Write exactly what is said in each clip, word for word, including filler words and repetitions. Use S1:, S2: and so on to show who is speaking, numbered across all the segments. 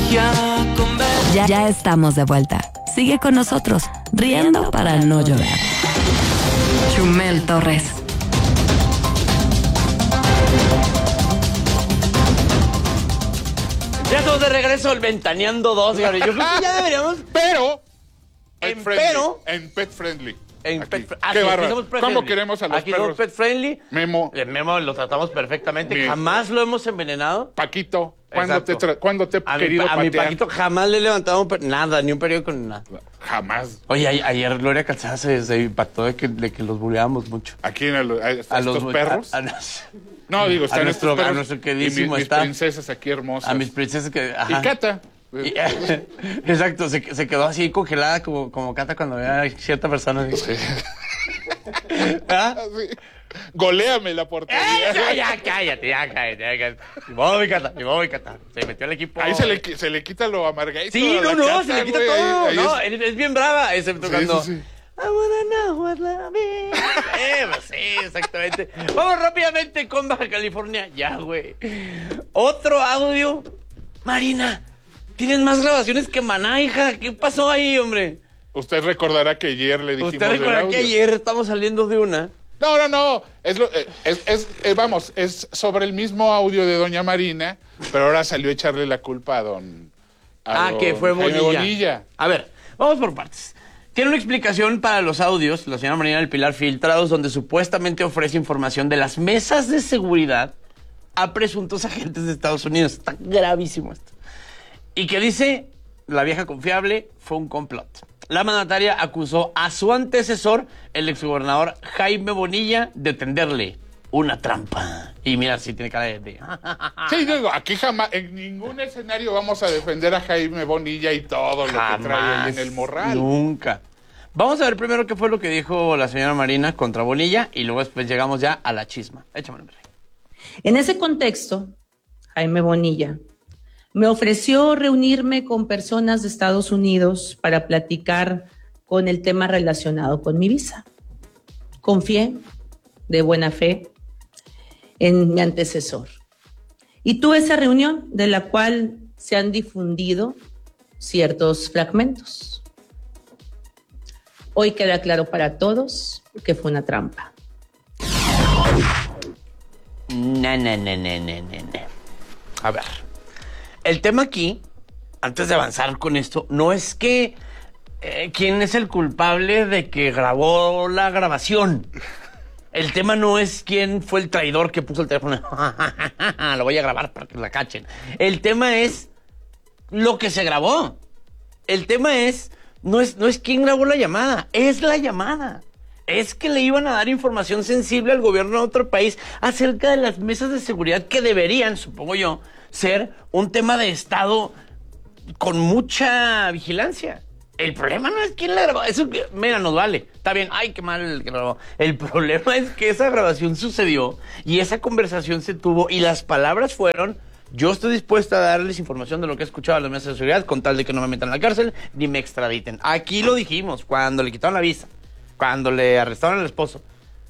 S1: Ya, ya estamos de vuelta. Sigue con nosotros, riendo para no llorar. Chumel Torres.
S2: Ya estamos de regreso al Ventaneando dos, Gabriel. Yo creo que ya deberíamos...
S3: Pero...
S2: En
S3: Pet friendly,
S2: pero...
S3: En pet friendly.
S2: En
S3: Aquí.
S2: pet,
S3: Qué
S2: aquí,
S3: bárbaro.
S2: aquí
S3: ¿Cómo queremos a los
S2: aquí
S3: perros?
S2: somos pet friendly.
S3: Memo.
S2: El Memo lo tratamos perfectamente.
S3: Bien.
S2: Jamás lo hemos envenenado.
S3: Paquito, ¿cuándo te,
S2: Exacto.
S3: tra- ¿cuándo te he
S2: A, mi,
S3: querido
S2: a mi
S3: patear?
S2: Paquito jamás le he levantado un per- nada, ni un periódico ni nada.
S3: Jamás.
S2: Oye, a- ayer Gloria Calzada se, se impactó de que, de que los bulleábamos mucho.
S3: Aquí en el, a,
S2: A
S3: estos
S2: los
S3: perros.
S2: A, a los-
S3: no, digo, están
S2: a nuestro,
S3: estos perros.
S2: a nuestro
S3: y
S2: queridísimo
S3: mis, mis
S2: staff.
S3: princesas aquí hermosas.
S2: A mis princesas que...
S3: Y
S2: Ajá.
S3: Cata.
S2: Y- exacto, se, se quedó así congelada como, como Cata cuando ve a cierta persona.
S3: Sí.
S2: ¿Ah?
S3: Sí. Goléame la portería.
S2: ¡Eh, ya, ya, cállate, ya, cállate, ya, cállate! Ni modo, mi Cata, ni modo, mi Cata. Se metió al equipo.
S3: Ahí se le, qui- se le quita lo amargadito.
S2: Sí,
S3: a
S2: no,
S3: la
S2: no,
S3: Cata,
S2: se le quita
S3: güey.
S2: todo.
S3: Ahí- ahí
S2: no,
S3: es-
S2: es, es bien brava, excepto
S3: Sí,
S2: cuando...
S3: sí, sí.
S2: I wanna know what love is. Eh, pues sí, exactamente. Vamos rápidamente con Baja California. Ya, güey. Otro audio. Marina, tienes más grabaciones que Maná, hija. ¿Qué pasó ahí, hombre?
S3: Usted recordará que ayer le dijimos
S2: Usted
S3: del
S2: recuerda
S3: audio.
S2: que ayer estamos saliendo de una...
S3: No, no, no. Es, lo- eh, es, es, eh, vamos, es sobre el mismo audio de Doña Marina, pero ahora salió a echarle la culpa a don... a
S2: Ah,
S3: don
S2: que fue
S3: Jaime
S2: Bonilla.
S3: Bonilla.
S2: A ver, vamos por partes. Tiene una explicación para los audios, la señora Marina del Pilar, filtrados, donde supuestamente ofrece información de las mesas de seguridad a presuntos agentes de Estados Unidos. Está gravísimo esto. Y que dice, la vieja confiable, fue un complot. La mandataria acusó a su antecesor, el exgobernador Jaime Bonilla, de tenderle una trampa. Y mira, sí tiene cara de... de-
S3: Sí, digo, aquí jamás, en ningún escenario vamos a defender a Jaime Bonilla y todo lo que trae ahí en el morral.
S2: Nunca. Vamos a ver primero qué fue lo que dijo la señora Marina contra Bonilla y luego después llegamos ya a la chisma. Échame, hombre.
S4: En ese contexto, Jaime Bonilla me ofreció reunirme con personas de Estados Unidos para platicar con el tema relacionado con mi visa. Confié de buena fe en mi antecesor. Y tuve esa reunión de la cual se han difundido ciertos fragmentos. Hoy queda claro para todos que fue una trampa.
S2: No, no, no, no, no, no, no. A ver. El tema aquí, antes de avanzar con esto, no es que eh, quién es el culpable de que grabó la grabación. El tema no es quién fue el traidor que puso el teléfono. Lo voy a grabar para que la cachen. El tema es lo que se grabó. El tema es no es no es quién grabó la llamada, es la llamada. Es que le iban a dar información sensible al gobierno de otro país acerca de las mesas de seguridad que deberían, supongo yo, ser un tema de Estado con mucha vigilancia. El problema no es quién la grabó. Eso, que, mira, nos vale. Está bien. Ay, qué mal el que grabó. El problema es que esa grabación sucedió y esa conversación se tuvo y las palabras fueron: yo estoy dispuesta a darles información de lo que he escuchado a las mesas de seguridad con tal de que no me metan a la cárcel ni me extraditen. Aquí lo dijimos cuando le quitaron la visa, cuando le arrestaron al esposo.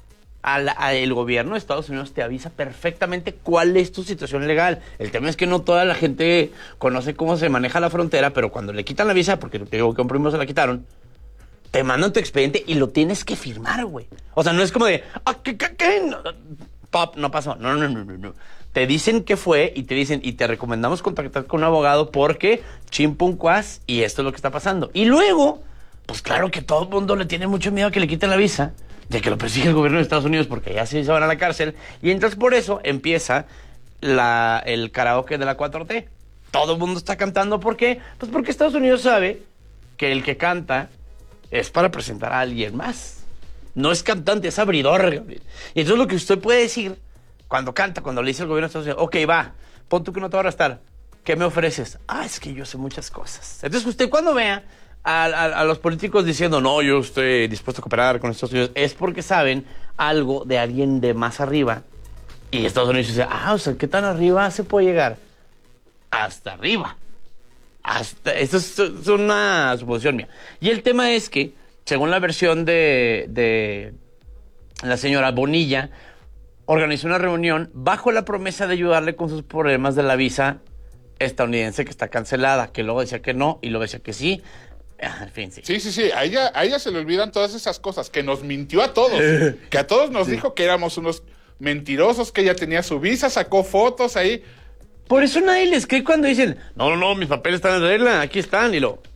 S2: A la, a el gobierno de Estados Unidos te avisa perfectamente cuál es tu situación legal. El tema es que no toda la gente conoce cómo se maneja la frontera, pero cuando le quitan la visa, porque te digo que a un primo se la quitaron, te mandan tu expediente y lo tienes que firmar, güey. O sea, no es como de, ah, ¿qué, qué, qué? No, pop, no pasó. No, no, no, no, no. Te dicen qué fue y te dicen, y te recomendamos contactar con un abogado porque chimpuncuas y esto es lo que está pasando. Y luego, pues claro que todo el mundo le tiene mucho miedo a que le quiten la visa, de que lo persigue el gobierno de Estados Unidos porque ya sí se van a la cárcel. Y entonces por eso empieza la, el karaoke de la cuatro T. Todo el mundo está cantando. ¿Por qué? Pues porque Estados Unidos sabe que el que canta es para presentar a alguien más. No es cantante, es abridor. Y entonces lo que usted puede decir cuando canta, cuando le dice al gobierno de Estados Unidos, ok, va, pon tú que no te va a arrestar. ¿Qué me ofreces? Ah, es que yo sé muchas cosas. Entonces usted cuando vea A, a, a los políticos diciendo, no, yo estoy dispuesto a cooperar con Estados Unidos, es porque saben algo de alguien de más arriba. Y Estados Unidos dice, ah, o sea, ¿qué tan arriba se puede llegar? Hasta arriba. Hasta, esto es, es una suposición mía. Y el tema es que, según la versión de, de la señora Bonilla, organizó una reunión bajo la promesa de ayudarle con sus problemas de la visa estadounidense que está cancelada, que luego decía que no y luego decía que sí. En fin, sí.
S3: Sí, sí, sí. A ella, a ella se le olvidan todas esas cosas, que nos mintió a todos. Que a todos nos sí. dijo que éramos unos mentirosos, que ella tenía su visa, sacó fotos ahí.
S2: Por eso nadie les cree cuando dicen, no, no, no, mis papeles están en regla, aquí están, y lo...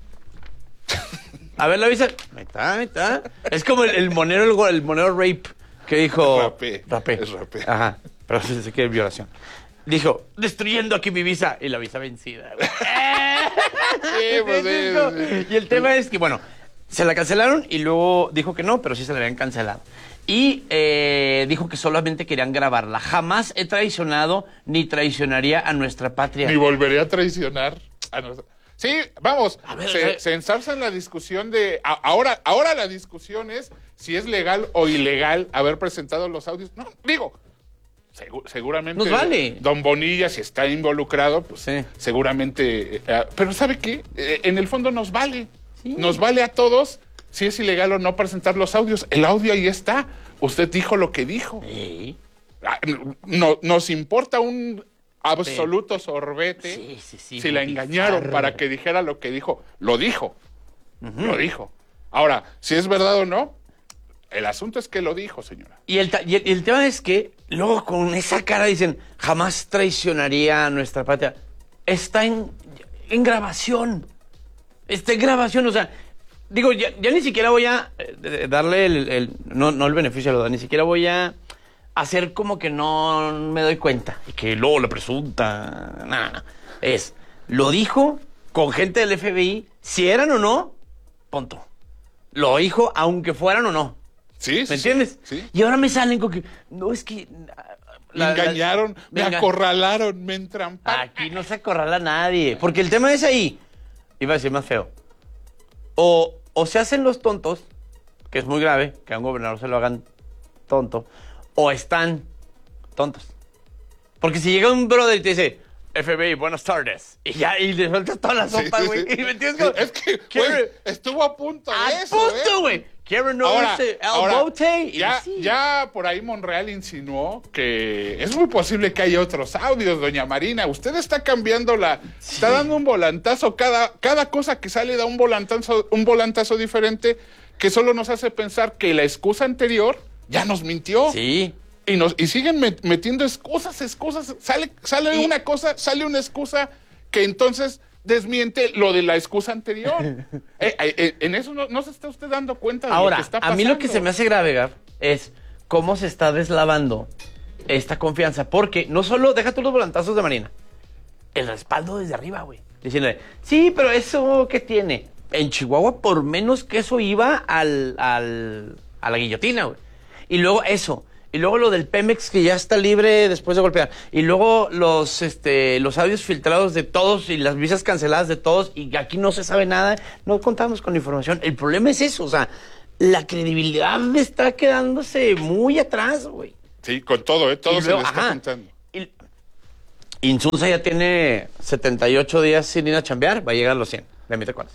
S2: A ver la visa, ahí está, ahí está. Es como el, el monero, el, el monero rape, que dijo...
S3: Rapé.
S2: Rapé.
S3: Es rapé.
S2: Ajá, pero se, se quiere violación. Dijo, destruyendo aquí mi visa, y la visa vencida.
S3: Sí, pues, sí, sí.
S2: Y el tema es que, bueno, se la cancelaron y luego dijo que no, pero sí se la habían cancelado. Y eh, dijo que solamente querían grabarla. Jamás he traicionado ni traicionaría a nuestra patria.
S3: Ni volvería a traicionar a nuestra... Sí, vamos,
S2: a ver,
S3: se,
S2: a ver.
S3: se ensarza en la discusión de... A, ahora, ahora la discusión es si es legal o ilegal haber presentado los audios. No, digo... Segu- seguramente
S2: nos vale.
S3: Don Bonilla, si está involucrado, pues sí. seguramente... Eh, pero ¿sabe qué? Eh, en el fondo nos vale. Sí. Nos vale a todos si es ilegal o no presentar los audios. El audio ahí está. Usted dijo lo que dijo.
S2: Sí.
S3: No, nos importa un absoluto sorbete
S2: sí, sí, sí,
S3: si la engañaron bizarro. Para que dijera lo que dijo. Lo dijo. Uh-huh. Lo dijo. Ahora, si es verdad o no, el asunto es que lo dijo, señora.
S2: Y el, ta- y el, y el tema es que luego con esa cara dicen, jamás traicionaría a nuestra patria. Está en, en grabación. Está en grabación, o sea, digo, ya, ya ni siquiera voy a eh, darle el, el no, no el beneficio de la duda, ni siquiera voy a hacer como que no me doy cuenta. Y que luego le presunta. No, no, no. Es, lo dijo con gente del F B I, si eran o no, punto. Lo dijo aunque fueran o no.
S3: Sí,
S2: ¿Me
S3: sí,
S2: entiendes?
S3: Sí.
S2: Y ahora me salen con que, no, es que...
S3: La, me engañaron, la, me venga. acorralaron, me entramparon.
S2: Aquí no se acorrala a nadie, porque el tema es ahí, iba a decir más feo, o, o se hacen los tontos, que es muy grave, que a un gobernador se lo hagan tonto, o están tontos. Porque si llega un brother y te dice, F B I, buenas tardes, y ya, y le sueltas toda la sopa, güey, sí, sí, sí. y me entiendes como,
S3: es que, güey, estuvo a punto de
S2: a
S3: eso,
S2: punto, güey.
S3: ¿eh?
S2: Quiero
S3: ahora,
S2: el
S3: ahora
S2: bote.
S3: Ya, sí. ya por ahí Monreal insinuó que es muy posible que haya otros audios, doña Marina. Usted está cambiando la... Sí. Está dando un volantazo. Cada, cada cosa que sale da un volantazo, un volantazo diferente que solo nos hace pensar que la excusa anterior ya nos mintió.
S2: Sí.
S3: Y, nos, y siguen met, metiendo excusas, excusas. Sale, sale y... una cosa, sale una excusa que entonces... desmiente lo de la excusa anterior. eh, eh, en eso no, no se está usted dando cuenta de
S2: ahora,
S3: lo que está pasando.
S2: A mí lo que se me hace grave, Gab, es cómo se está deslavando esta confianza. Porque no solo, deja tú los volantazos de Marina, el respaldo desde arriba, güey. Diciéndole, sí, pero eso, ¿qué tiene? En Chihuahua, por menos que eso iba al, al, a la guillotina, güey. Y luego eso... Y luego lo del Pemex que ya está libre después de golpear. Y luego los este los audios filtrados de todos y las visas canceladas de todos. Y aquí no se sabe nada. No contamos con la información. El problema es eso. O sea, la credibilidad está quedándose muy atrás, güey.
S3: Sí, con todo, ¿eh? Todo y se luego, le está juntando. Y,
S2: Insunza ya tiene setenta y ocho días sin ir a chambear. Va a llegar a los cien. De mí te acuerdas.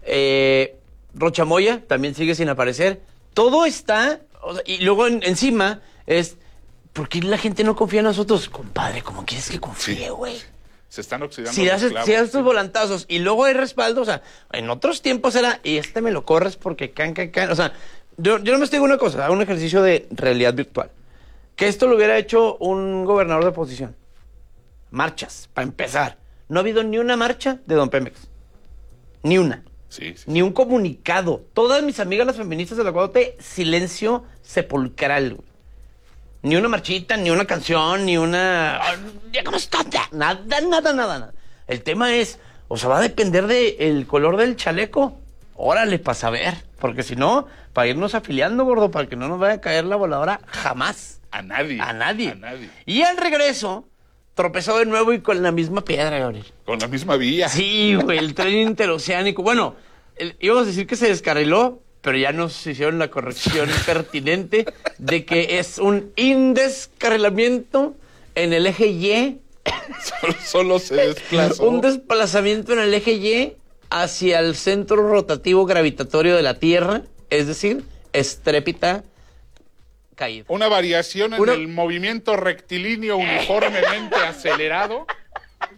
S2: Eh, Rochamoya también sigue sin aparecer. Todo está... O sea, y luego en, encima... Es, ¿por qué la gente no confía en nosotros? Compadre, ¿cómo quieres que confíe, güey? Sí.
S3: Se están oxidando
S2: si
S3: los
S2: haces,
S3: clavos.
S2: Si haces tus
S3: sí.
S2: volantazos y luego hay respaldo, o sea, en otros tiempos era, y este me lo corres porque can, can, can. O sea, yo, yo no me digo una cosa, hago un ejercicio de realidad virtual. Que esto lo hubiera hecho un gobernador de oposición. Marchas, para empezar. No ha habido ni una marcha de Don Pemex. Ni una.
S3: Sí, sí,
S2: ni un comunicado. Todas mis amigas las feministas de la cuatro T, silencio sepulcral, güey. Ni una marchita, ni una canción, ni una... ¿Cómo está? Nada, nada, nada, nada. El tema es, o sea, va a depender del color del chaleco. Órale, para saber. Porque si no, para irnos afiliando, gordo, para que no nos vaya a caer la voladora jamás.
S3: A nadie.
S2: A nadie.
S3: A nadie.
S2: Y al regreso, tropezó de nuevo y con la misma piedra, Gabriel.
S3: Con la misma vía.
S2: Sí, güey, el tren interoceánico. Bueno, el, íbamos a decir que se descarriló, pero ya nos hicieron la corrección pertinente de que es un indescarrilamiento en el eje Y.
S3: Solo, solo se desplazó.
S2: Un desplazamiento en el eje Y hacia el centro rotativo gravitatorio de la Tierra, es decir, estrépita caída.
S3: Una variación en
S2: Una...
S3: el movimiento rectilíneo uniformemente acelerado.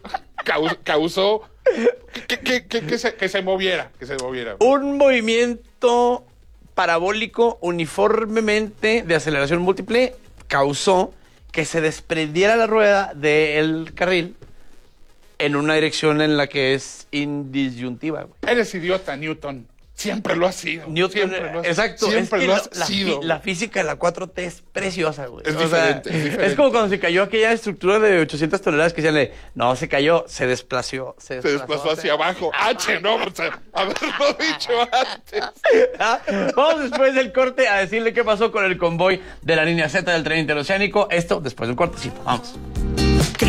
S3: cau- causó que, que, que, que, se, que se moviera, que se moviera.
S2: Un movimiento parabólico uniformemente de aceleración múltiple causó que se desprendiera la rueda del carril en una dirección en la que es indisyuntiva, güey.
S3: Eres idiota, Newton. Siempre lo has sido.
S2: Newton,
S3: siempre lo has,
S2: exacto.
S3: Siempre
S2: es que
S3: lo
S2: la,
S3: has
S2: la,
S3: sido.
S2: la física de la cuatro T es preciosa, güey.
S3: Es
S2: o
S3: diferente,
S2: sea,
S3: es diferente.
S2: Es como cuando se cayó aquella estructura de ochocientas toneladas que decían, no, se cayó, se desplació. Se
S3: Se
S2: desplazó,
S3: desplazó hacia abajo. H, no, o sea, haberlo dicho antes.
S2: ¿Ah? Vamos después del corte a decirle qué pasó con el convoy de la línea Z del tren interoceánico. Esto después del cortecito. Vamos.